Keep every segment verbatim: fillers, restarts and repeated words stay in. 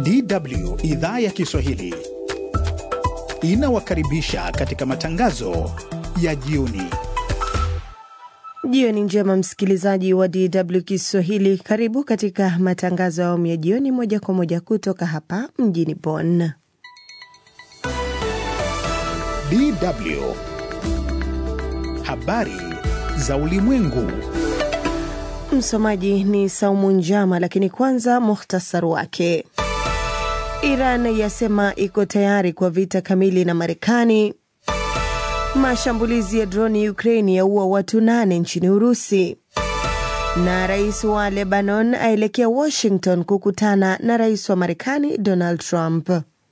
D W idhaa ya Kiswahili inawakaribisha katika matangazo ya jioni. Jioni njema msikilizaji wa D W Kiswahili, karibu katika matangazo ya awamu ya jioni moja kwa moja kutoka hapa mjini Bonn. D W habari za ulimwengu. Msomaji ni Saumu Njama, lakini kwanza muhtasari wake. Iran yasema iko tayari kwa vita kamili na Marekani. Mashambulizi ya droni Ukraine yaua watu nane nchini Urusi. Na rais wa Lebanon aelekea Washington kukutana na rais wa Marekani Donald Trump.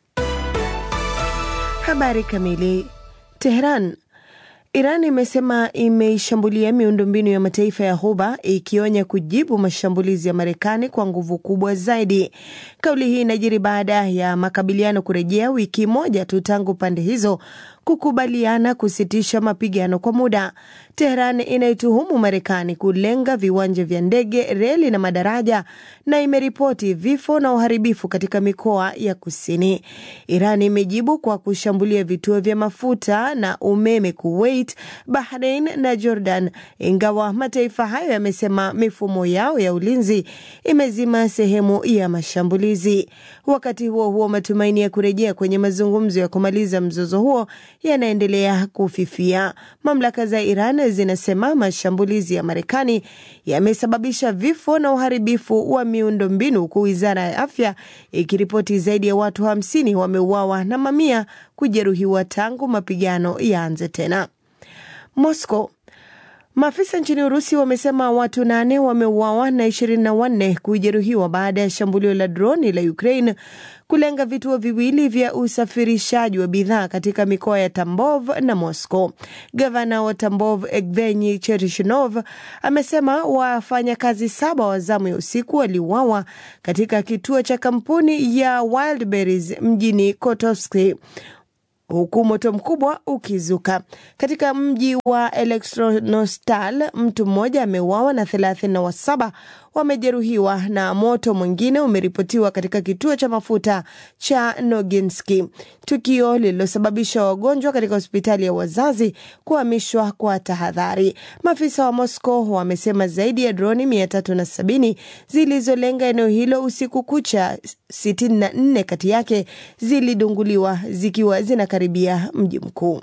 Habari kamili. Tehran. Iran imesema imeishambulia miundombinu ya mataifa ya Ghuba, ikionya kujibu mashambulizi ya Marekani kwa nguvu kubwa zaidi. Kauli hii inajiri baada ya makabiliano kurejea wiki moja tu tangu pande hizo kukubaliana kusitisha mapigano kwa muda. Tehran inaituhumu Marekani kulenga viwanja vya ndege, reli na madaraja, na imeripoti vifo na uharibifu katika mikoa ya kusini. Iran imejibu kwa kushambulia vituo vya mafuta na umeme Kuwait, Bahrain na Jordan, ingawa mataifa hayo yamesema mifumo yao ya ulinzi imezima sehemu ya mashambulizi. Wakati huo huo, matumaini ya kurejea kwenye mazungumzo ya kumaliza mzozo huo yanaendelea kufifia. Mamlaka za Iran zinasema mashambulizi ya Marekani yamesababisha vifo na uharibifu wa miundombinu, huku Wizara ya Afya ikiripoti zaidi ya watu hamsini wameuawa na mamia kujeruhiwa tangu mapigano yaanze tena. Moscow. Maafisa nchini Urusi wamesema watu nane wameuawa na ishirini na wanne kujeruhiwa baada ya shambulio la droni la Ukraine kulenga vituo viwili vya usafirishaji wa bidhaa katika mikoa ya Tambov na Moscow. Gavana wa Tambov Evgeny Cheryshinov amesema wafanyakazi saba wa zamu ya usiku waliuawa katika kituo cha kampuni ya Wildberries mjini Kotovsky, huku moto mkubwa ukizuka. Katika mji wa Elektronostal, mtu mmoja ameuawa na thelathini na saba wamejeruhiwa, na moto mwingine umeripotiwa katika kituo cha mafuta cha Noginsky, tukio lililosababisha wagonjwa katika hospitali ya wazazi kuhamishwa kwa tahadhari. Maafisa wa Moscow wamesema zaidi ya droni mia tatu na sabini zilizolenga eneo hilo usiku kucha, sitini na nne kati yake zilidunguliwa zikiwa zinakaribia mji mkuu.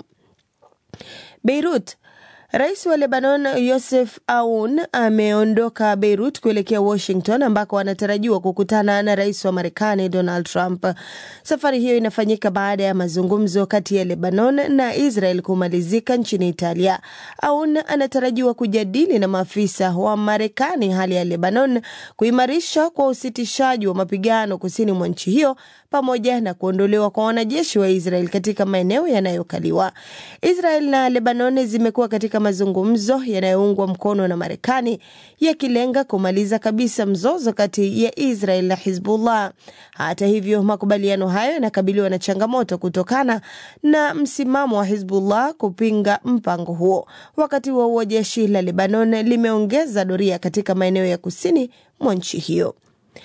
Beirut. Rais wa Lebanon Youssef Aoun ameondoka Beirut kuelekea Washington, ambako anatarajiwa kukutana na rais wa Marekani Donald Trump. Safari hiyo inafanyika baada ya mazungumzo kati ya Lebanon na Israel kumalizika nchini Italia. Aoun anatarajiwa kujadili na maafisa wa Marekani hali ya Lebanon, kuimarisha kwa usitishaji wa mapigano kusini mwa nchi hiyo, pamoja na kuondolewa kwa wanajeshi wa Israel katika maeneo yanayokaliwa. Israel na Lebanon zimekuwa katika mazungumzo yanayoungwa mkono na Marekani, yakilenga kumaliza kabisa mzozo kati ya Israel na Hizbullah. Hata hivyo, makubaliano hayo yanakabiliwa na changamoto kutokana na msimamo wa Hizbullah kupinga mpango huo. Wakati wa huo, jeshi la Lebanon limeongeza doria katika maeneo ya kusini mwa nchi hiyo.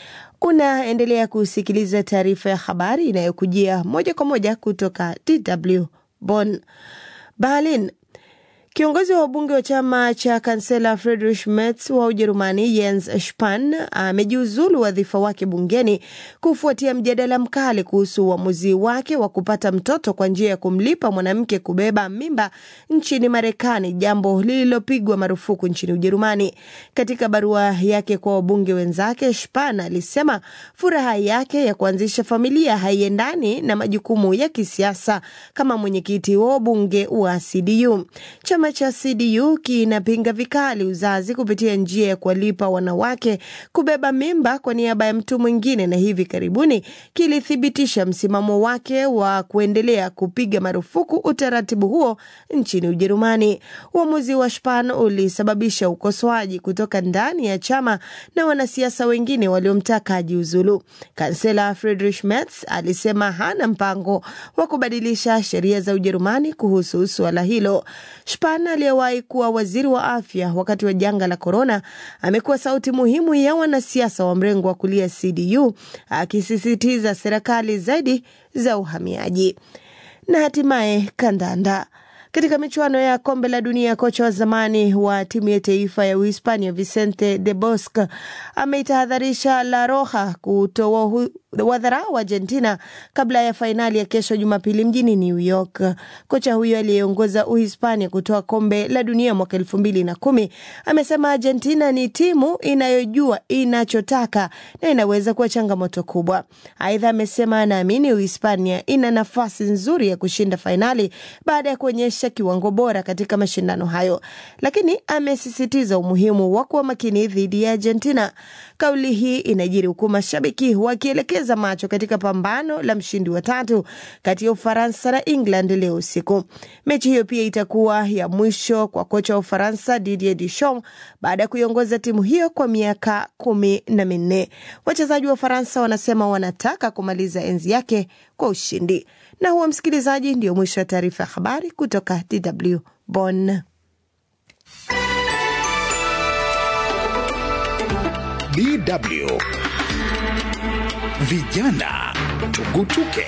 Unaendelea kusikiliza taarifa ya habari inayokujia moja kwa moja kutoka D W Bonn. Berlin. Kiongozi wa bunge wa chama cha kansela Friedrich Merz wa Ujerumani Jens Spahn amejiuzulu wadhifa wake bungeni kufuatia mjadala mkali kuhusu uamuzi wake wa kupata mtoto kwa njia ya kumlipa mwanamke kubeba mimba nchini Marekani, jambo lililopigwa marufuku nchini Ujerumani. Katika barua yake kwa wabunge wenzake, Spahn alisema furaha yake ya kuanzisha familia haiendani na majukumu ya kisiasa kama mwenyekiti wa bunge wa C D U. Chama cha C D U kinapinga vikali uzazi kupitia njia ya kuwalipa wanawake kubeba mimba kwa niaba ya mtu mwingine, na hivi karibuni kilithibitisha msimamo wake wa kuendelea kupiga marufuku utaratibu huo nchini Ujerumani. Uamuzi wa Spahn ulisababisha ukosoaji kutoka ndani ya chama na wanasiasa wengine waliomtaka ajiuzulu. Kansela Friedrich Merz alisema hana mpango wa kubadilisha sheria za Ujerumani kuhusu suala hilo. Spahn Khan aliyewahi kuwa waziri wa afya wakati wa janga la korona amekuwa sauti muhimu ya wanasiasa wa mrengo wa kulia C D U, akisisitiza serikali zaidi za uhamiaji. Na hatimaye kandanda. Katika michuano ya kombe la dunia, kocha wa zamani wa timu ya taifa ya Uhispania Vicente de Bosque ameitahadharisha La Roja kutoa wadharau Argentina kabla ya fainali ya kesho Jumapili mjini New York. Kocha huyo aliyeongoza Uhispania kutoa kombe la dunia mwaka elfu mbili na kumi amesema Argentina ni timu inayojua inachotaka na inaweza kuwa changamoto kubwa. Aidha amesema anaamini Uhispania ina nafasi nzuri ya kushinda fainali baada ya kuonyesha kiwango bora katika mashindano hayo, lakini amesisitiza umuhimu wa kuwa makini dhidi ya Argentina. Kauli hii inajiri huku mashabiki wakielekeza macho katika pambano la mshindi wa tatu kati ya Ufaransa na England leo usiku. Mechi hiyo pia itakuwa ya mwisho kwa kocha wa Ufaransa Didier Deschamps baada ya kuiongoza timu hiyo kwa miaka kumi na minne. Wachezaji wa Ufaransa wanasema wanataka kumaliza enzi yake kwa ushindi. Na huwa msikilizaji, ndio mwisho wa taarifa ya habari kutoka D W Bonn. D W Vijana Tugutuke.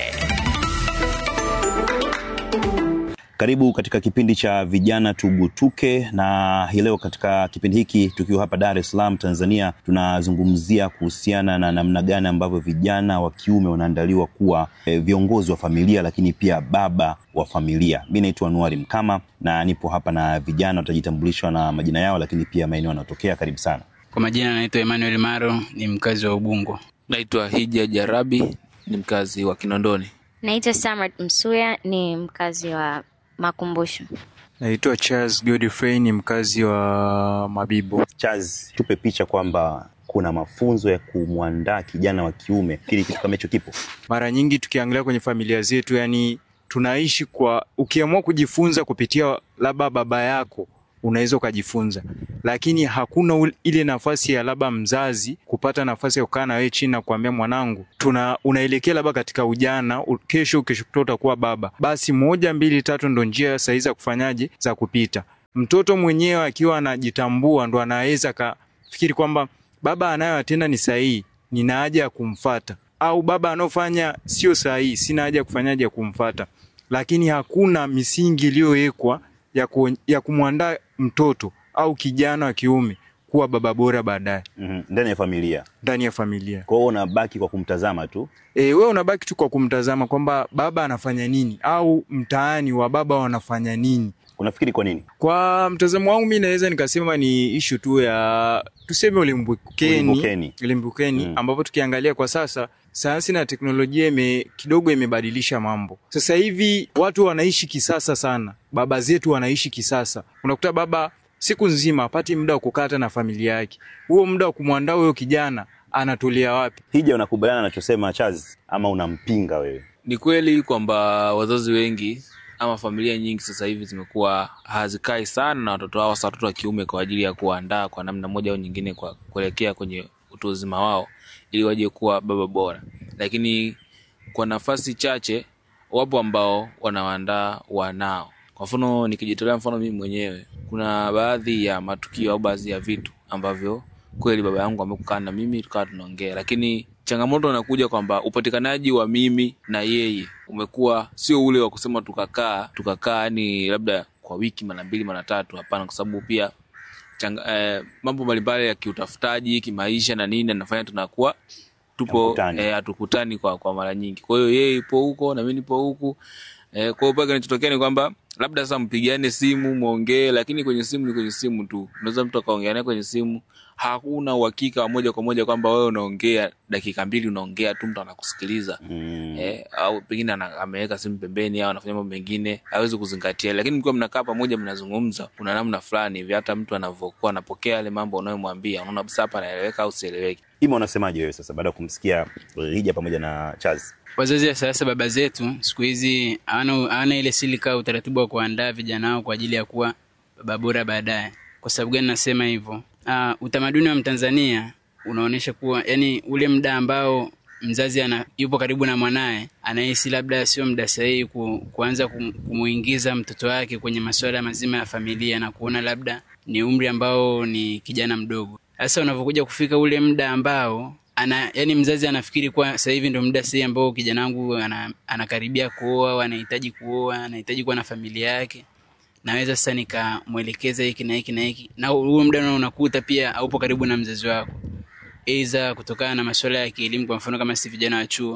Karibu katika kipindi cha Vijana Tugutuke, na hii leo katika kipindi hiki tukiwa hapa Dar es Salaam Tanzania tunazungumzia kuhusiana na namna gani ambavyo vijana wa kiume wanaandaliwa kuwa e, viongozi wa familia, lakini pia baba wa familia. Mimi naitwa Anuari Mkama na nipo hapa na vijana, watajitambulishwa na majina yao lakini pia maeneo wanatokea. Karibu sana. Kwa majina naitwa Emmanuel Maro, ni mkazi wa Ubungo. Naitwa Hija Jarabi, ni mkazi wa Kinondoni. Naitwa Samrat Msuya, ni mkazi wa Makumbusho. Naitwa Charles Godfrey, ni mkazi wa Mabibo. Charles, tupe picha kwamba kuna mafunzo ya kumwandaa kijana wa kiume, kile kitu kama hicho kipo. Mara nyingi tukiangalia kwenye familia zetu, yani tunaishi kwa ukiamua kujifunza kupitia labda baba yako unaweza kujifunza, lakini hakuna ile nafasi ya labda mzazi kupata nafasi ya kukaa na wewe chini na kuambia mwanangu tuna unaelekea labda katika ujana, kesho kesho utakuwa baba. Basi moja mbili tatu ndo njia sahihi za kufanyaje za kupita. Mtoto mwenyewe akiwa anajitambua ndo anaweza kafikiri kwamba baba anayotenda ni sahihi, nina haja ya kumfuata, au baba anofanya sio sahihi, sina haja ya kufanyaje kumfuata. Lakini hakuna misingi iliyowekwa ya ku, ya kumwandaa mtoto au kijana wa kiume kuwa baba bora baadaye. Mm-hmm. Ndani ya familia. Ndani ya familia. Kwa hiyo unabaki kwa kumtazama tu. Eh, wewe unabaki tu kwa kumtazama kwamba baba anafanya nini au mtaani wa baba wanafanya nini. Unafikiri kwa nini? Kwa mtazamo wangu mimi naweza nikasema ni issue tu ya tuseme ulimbukeni, ulimbukeni, ulimbukeni mm. ambapo tukiangalia kwa sasa sayansi na teknolojia ime kidogo imebadilisha mambo. Sasa hivi watu wanaishi kisasa sana. Baba zetu wanaishi kisasa. Unakuta baba siku nzima hapati muda wa kukaa na familia yake. Huo muda wa kumwandaa huyo kijana anatolea wapi? Hija, unakubaliana anachosema Charles ama unampinga wewe? Ni kweli kwamba wazazi wengi ama familia nyingi sasa hivi zimekuwa hazikai sana na watoto wao, hasa watoto wa kiume, kwa ajili ya kuandaa kwa namna moja au nyingine kwa kuelekea kwenye utu uzima wao ili waje kuwa baba bora. Lakini kwa nafasi chache wapo ambao wanawaandaa wanao. Kwa mfano nikijitolea mfano mimi mwenyewe, kuna baadhi ya matukio au baadhi ya vitu ambavyo kweli baba yangu amekukaa na mimi tukawa tunaongea, lakini changamoto inakuja kwamba upatikanaji wa mimi na yeye umekuwa sio ule wa kusema tukakaa tukakaa ni labda kwa wiki mara mbili mara tatu. Hapana, kwa sababu pia changa, eh, mambo mbalimbali ya kiutafutaji, kimaisha na nini yanafanya tunakuwa tupo eh, hatukutani kwa kwa mara nyingi. Kwa hiyo yeye yupo huko na mimi nipo huku. Eh, kwa hiyo paka kinachotokea ni kwamba labda sasa mpigiane simu muongee, lakini kwenye simu ni kwenye simu tu. Unaweza mtu akaongea naye kwenye simu, hakuna uhakika moja kwa moja kwamba wewe unaongea dakika mbili unaongea tu mtu anakusikiliza. Mm. Eh, au pengine ameweka simu pembeni au anafanya mambo mengine, hawezi kuzingatia. Lakini mkiwa mnakaa pamoja mnazungumza, kuna namna fulani hivi hata mtu anavyokuwa anapokea yale mambo unayomwambia, unaona basi hapa anaeleweka au sieleweki. Ima, unasemaje wewe sasa baada ya kumsikia Hija pamoja na Charles? Wazazi wa sasa, baba zetu siku hizi hawana hawana ile silika utaratibu wa kuandaa vijana wao kwa ajili ya kuwa baba bora baadaye. Kwa sababu gani nasema hivyo? Ah, utamaduni wa Mtanzania unaonesha kuwa yani ule muda ambao mzazi ana yupo karibu na mwanae, anahisi labda sio muda sahihi ku, kuanza kumuingiza mtoto wake kwenye masuala mazima ya familia na kuona labda ni umri ambao ni kijana mdogo. Sasa unapokuja kufika ule muda ambao ana yani mzazi anafikiri kwa sasa hivi ndio muda sahihi ambao kijana wangu ana, anakaribia kuoa au anahitaji kuoa, anahitaji kuwa na familia yake, naweza sasa nikamuelekeza hiki na hiki na hiki, na huo muda unakuta pia haupo karibu na mzazi wako, aidha kutokana na masuala ya kielimu, kwa mfano kama si vijana wa chuo,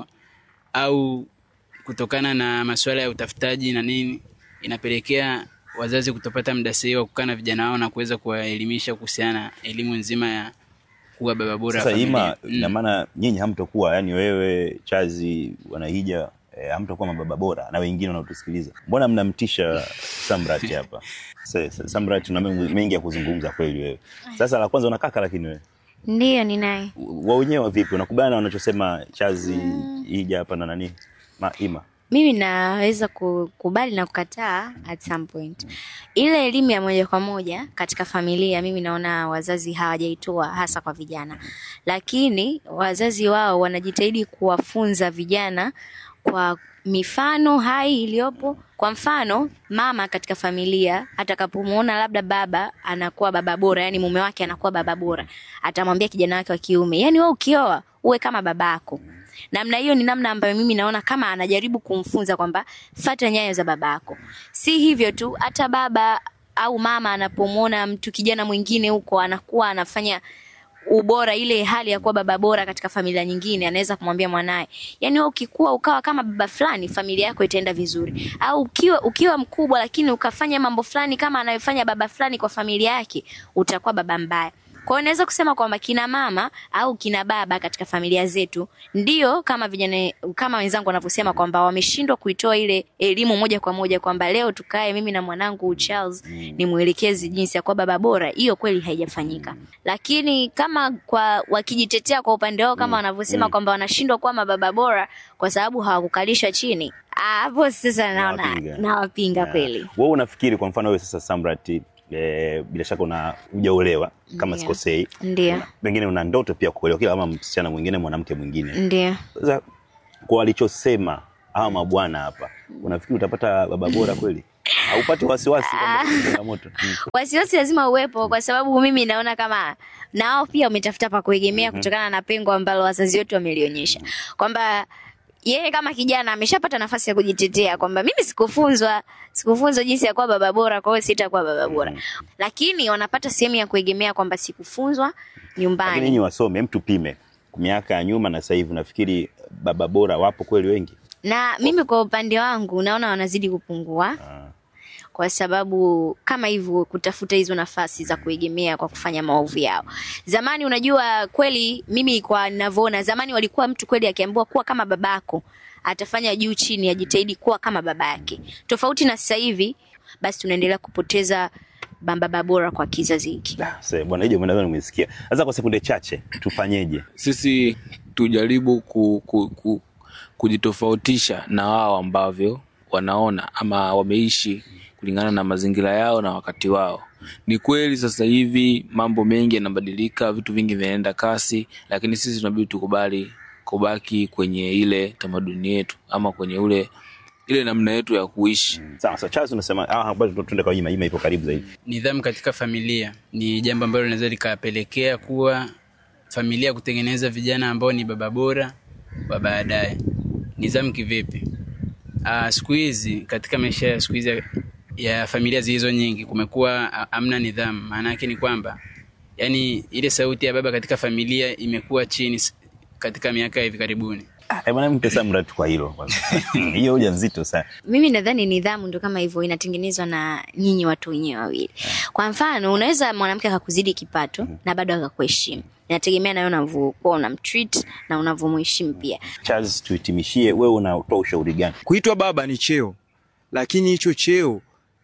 au kutokana na masuala ya utafutaji na nini, inapelekea wazazi kutopata muda sahihi wa kukaa na vijana wao na kuweza kuwaelimisha kuhusiana elimu nzima ya kuwa baba bora sasa familia. Ima, mm. na maana nyinyi hamtokuwa, yani wewe, Chazi, Wanahija, eh, hamtokuwa mababa bora na wengine wanaotusikiliza. Mbona mnamtisha Samrat hapa? Sasa Samrat tuna mengi ya kuzungumza kweli wewe. Sasa la kwanza unakaka, lakini wewe Ndiyo ninaye. wao wenyewe vipi? Unakubaliana na wanachosema Chazi, mm. Hija hapa na nani? Ma Ima. Mimi naweza kukubali na kukataa at some point. Ile elimu ya moja kwa moja katika familia mimi naona wazazi hawajaitoa hasa kwa vijana. Lakini wazazi wao wanajitahidi kuwafunza vijana kwa mifano hai iliyopo. Kwa mfano, mama katika familia atakapomuona labda baba anakuwa baba bora, yani mume wake anakuwa baba bora, atamwambia kijana wake wa kiume, yani wewe ukioa uwe kama babako. Namna hiyo ni namna ambayo mimi naona kama anajaribu kumfunza kwamba fuata nyayo za babako. Si hivyo tu, hata baba au mama anapomuona mtu kijana mwingine huko anakuwa anafanya ubora, ile hali ya kuwa baba bora katika familia nyingine, anaweza kumwambia mwanae, yani wewe ukikua ukawa kama baba fulani, familia yako itaenda vizuri. Au ukiwa ukiwa mkubwa lakini ukafanya mambo fulani kama anayofanya baba fulani kwa familia yake, utakuwa baba mbaya. Kwa hiyo naweza kusema kwamba kina mama au kina baba katika familia zetu ndio kama vijana kama wenzangu wanavyosema kwamba wameshindwa kuitoa ile elimu moja kwa moja kwamba leo tukae mimi na mwanangu Charles ni muelekezi jinsi ya kuwa baba bora. Hiyo kweli haijafanyika. Lakini kama kwa wakijitetea kwa upande wao kama wanavyosema kwamba wanashindwa kuwa mababa bora kwa sababu hawakukalishwa chini, hapo sasa naona na wapinga kweli. Wewe unafikiri kwa mfano wewe sasa Samrat, E, bila shaka una hujaolewa kama sikosei. Ndio. Pengine una ndoto pia kuolewa kama msichana mwingine, mwanamke mwingine. Ndio. Sasa kwa walichosema hawa mabwana hapa, unafikiri utapata baba bora kweli? Haupati wasiwasi kama changamoto? Wasiwasi lazima uwepo kwa sababu mimi naona kama nao pia umetafuta pa kuegemea kutokana na pengo ambalo wazazi wetu wamelionyesha. Kwamba yeye kama kijana ameshapata nafasi ya kujitetea kwamba mimi sikufunzwa, sikufunzwa jinsi ya kuwa baba bora, kwa hiyo sitakuwa baba bora. Mm. Lakini wanapata sehemu ya kuegemea kwamba sikufunzwa nyumbani. Lakini nyinyi wasome, mtu pime miaka ya nyuma na sasa hivi, nafikiri baba bora wapo kweli wengi? Na mimi kwa upande wangu naona wanazidi kupungua. Ah. Kwa sababu kama hivyo kutafuta hizo nafasi za kuegemea kwa kufanya maovu yao. Zamani unajua kweli mimi kwa ninavyoona zamani walikuwa mtu kweli akiambiwa kuwa kama babako atafanya juu chini ajitahidi kuwa kama babake. Tofauti na sasa hivi basi tunaendelea kupoteza baba bora kwa kizazi hiki. Sasa bwana hiyo mnadhani umesikia. Sasa kwa sekunde chache tufanyeje? Sisi tujaribu ku, ku, ku, kujitofautisha na wao ambavyo wanaona ama wameishi kulingana na mazingira yao na wakati wao. Ni kweli sasa hivi mambo mengi yanabadilika, vitu vingi vinaenda kasi, lakini sisi tunabidi tukubali kubaki kwenye ile tamaduni yetu ama kwenye ule ile namna yetu ya kuishi. Sawa, so Charles unasema ah bado tuende kwa Ima, Ima ipo karibu zaidi. Nidhamu katika familia ni jambo ambalo linaweza likapelekea kuwa familia kutengeneza vijana ambao ni baba bora wa baadaye. Nidhamu kivipi? Ah, siku hizi katika maisha ya siku hizi ya familia zilizo nyingi kumekuwa amna nidhamu. Maana yake ni kwamba yani ile sauti ya baba katika familia imekuwa chini katika miaka hivi karibuni. Ah, bwana mpe Samrat kwa hilo kwanza. Hiyo hoja nzito sana. Mimi nadhani nidhamu ndo kama hivyo inatengenezwa na nyinyi watu wenyewe wawili. Kwa mfano, unaweza mwanamke akakuzidi kipato mm. na bado akakuheshimu. Inategemea na wewe unavyokuwa unamtreat na unavyomheshimu pia. Charles, tuhitimishie, wewe unatoa ushauri gani? Kuitwa baba ni cheo. Lakini hicho cheo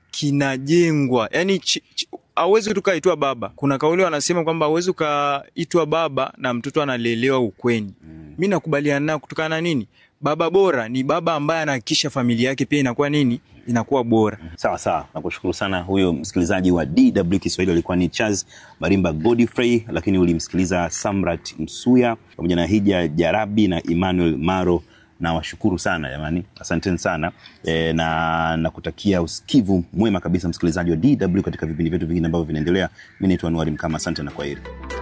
kinajengwa. Yaani hauwezi tukaitwa baba. Kuna kauli wanasema kwamba hauwezi kaitwa baba na mtoto analelewa ukweni. Mm. Mimi nakubaliana nao kutokana nini? Baba bora ni baba ambaye anahakikisha familia yake pia inakuwa nini? Inakuwa bora. Sawa sawa. Nakushukuru sana. Huyo msikilizaji wa D W Kiswahili alikuwa ni Charles Marimba Godfrey, lakini ulimsikiliza Samrat Msuya pamoja na Hija Jarabi na Emmanuel Maro. Na washukuru sana jamani. Asanteni sana. E, na nakutakia usikivu mwema kabisa msikilizaji wa D W katika vipindi vyetu vingine ambavyo vinaendelea. Mimi naitwa Anwar Mkama. Asante na kwaheri.